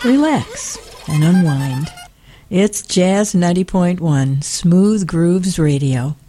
relax, and unwind. It's Jazz 90.1, Smooth Grooves Radio.